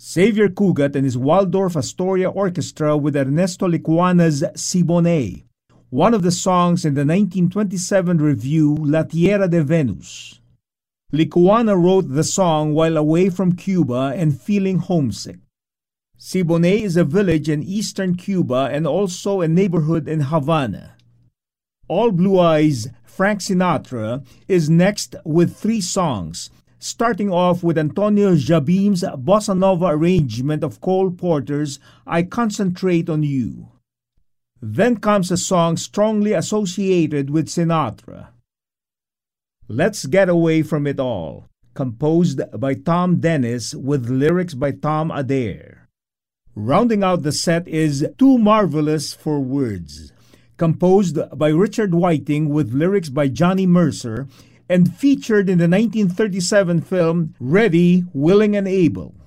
Xavier Cugat and his Waldorf Astoria Orchestra with Ernesto Licuana's Siboney, one of the songs in the 1927 review La Tierra de Venus. Licuana wrote the song while away from Cuba and feeling homesick. Siboney is a village in eastern Cuba and also a neighborhood in Havana. All Blue Eyes' Frank Sinatra is next with 3 songs, starting off with Antonio Jobim's bossa nova arrangement of Cole Porter's I Concentrate on You. Then comes a song strongly associated with Sinatra, Let's Get Away from It All, composed by Tom Dennis with lyrics by Tom Adair. Rounding out the set is Too Marvelous for Words, composed by Richard Whiting with lyrics by Johnny Mercer and featured in the 1937 film Ready, Willing and Able.